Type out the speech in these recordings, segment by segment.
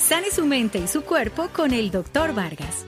Sane su mente y su cuerpo con el Dr. Vargas.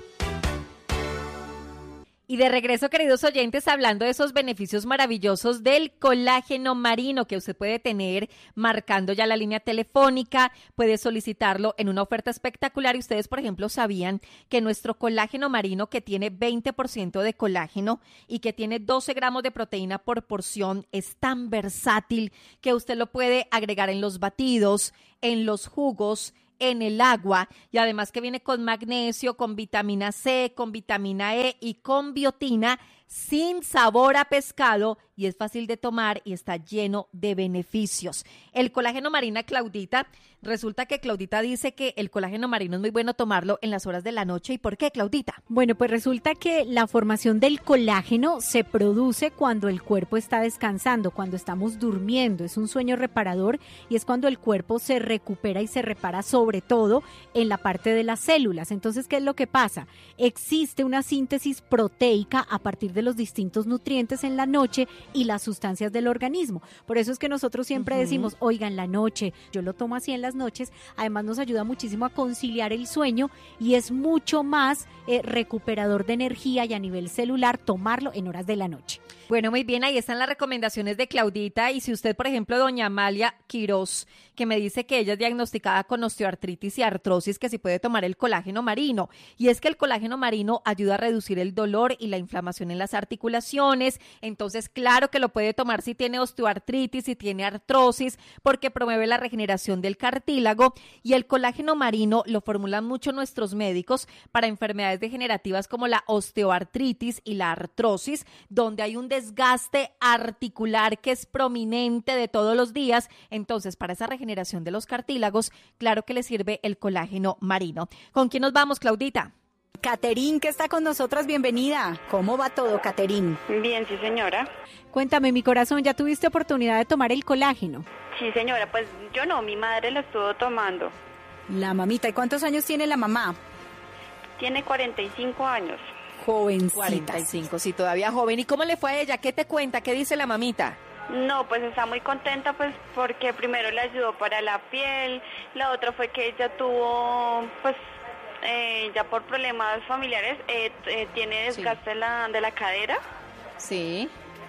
Y de regreso, queridos oyentes, hablando de esos beneficios maravillosos del colágeno marino que usted puede tener marcando ya la línea telefónica, puede solicitarlo en una oferta espectacular. Y ustedes, por ejemplo, sabían que nuestro colágeno marino, que tiene 20% de colágeno y que tiene 12 gramos de proteína por porción, es tan versátil que usted lo puede agregar en los batidos, en los jugos, en el agua, y además que viene con magnesio, con vitamina C, con vitamina E y con biotina, sin sabor a pescado, y es fácil de tomar y está lleno de beneficios. El colágeno marino, Claudita, resulta que Claudita dice que el colágeno marino es muy bueno tomarlo en las horas de la noche. ¿Y por qué, Claudita? Bueno, pues resulta que la formación del colágeno se produce cuando el cuerpo está descansando, cuando estamos durmiendo. Es un sueño reparador y es cuando el cuerpo se recupera y se repara, sobre todo en la parte de las células. Entonces, ¿qué es lo que pasa? Existe una síntesis proteica a partir de los distintos nutrientes en la noche y las sustancias del organismo. Por eso es que nosotros siempre decimos, oiga, en la noche, yo lo tomo así en las noches, además nos ayuda muchísimo a conciliar el sueño y es mucho más recuperador de energía y a nivel celular tomarlo en horas de la noche. Bueno, muy bien, ahí están las recomendaciones de Claudita. Y si usted, por ejemplo, doña Amalia Quiroz, que me dice que ella es diagnosticada con osteoartritis y artrosis, que si puede tomar el colágeno marino. Y es que el colágeno marino ayuda a reducir el dolor y la inflamación en las articulaciones. Entonces, claro que lo puede tomar si tiene osteoartritis, si tiene artrosis, porque promueve la regeneración del cartílago. Y el colágeno marino lo formulan mucho nuestros médicos para enfermedades degenerativas como la osteoartritis y la artrosis, donde hay un desgaste articular que es prominente de todos los días. Entonces, para esa regeneración de los cartílagos, claro que le sirve el colágeno marino. ¿Con quién nos vamos, Claudita? Caterín, que está con nosotras, bienvenida. ¿Cómo va todo, Caterín? Bien, sí, señora. Cuéntame, mi corazón, ¿ya tuviste oportunidad de tomar el colágeno? Sí, señora, pues yo no, mi madre lo estuvo tomando. La mamita, ¿y cuántos años tiene la mamá? Tiene 45 años. Jovencita. 45, sí, todavía joven. ¿Y cómo le fue a ella? ¿Qué te cuenta? ¿Qué dice la mamita? No, pues está muy contenta, pues porque primero le ayudó para la piel, la otra fue que ella tuvo, pues ya por problemas familiares, tiene desgaste de la cadera. Sí.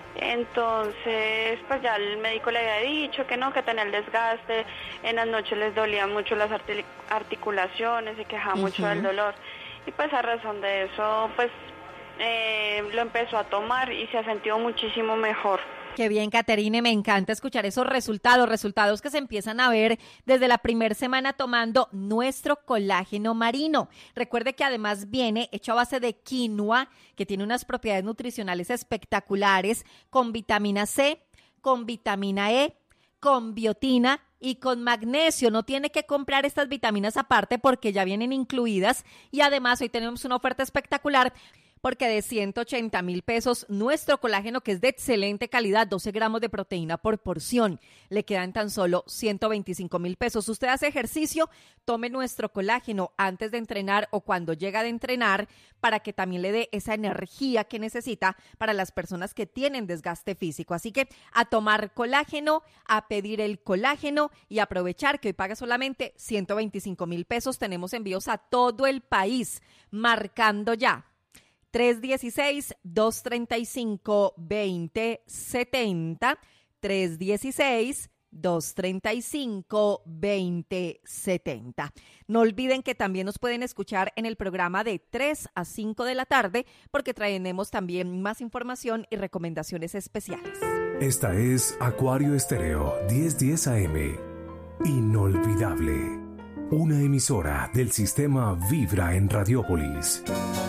Entonces, pues ya el médico le había dicho que no, que tenía el desgaste, en las noches les dolían mucho las articulaciones, se quejaba mucho del dolor. Y pues a razón de eso, pues lo empezó a tomar y se ha sentido muchísimo mejor. Qué bien, Caterine, me encanta escuchar esos resultados que se empiezan a ver desde la primera semana tomando nuestro colágeno marino. Recuerde que además viene hecho a base de quinoa, que tiene unas propiedades nutricionales espectaculares, con vitamina C, con vitamina E, con biotina y con magnesio. No tiene que comprar estas vitaminas aparte porque ya vienen incluidas. Y además hoy tenemos una oferta espectacular, porque de 180,000 pesos, nuestro colágeno, que es de excelente calidad, 12 gramos de proteína por porción, le quedan tan solo 125,000 pesos. Usted hace ejercicio, tome nuestro colágeno antes de entrenar o cuando llega de entrenar, para que también le dé esa energía que necesita para las personas que tienen desgaste físico. Así que a tomar colágeno, a pedir el colágeno y aprovechar que hoy paga solamente 125,000 pesos. Tenemos envíos a todo el país, marcando ya 316-235-2070, 316-235-2070. No olviden que también nos pueden escuchar en el programa de 3 a 5 de la tarde, porque traeremos también más información y recomendaciones especiales. Esta es Acuario Estéreo 1010 AM. Inolvidable. Una emisora del sistema Vibra en Radiópolis.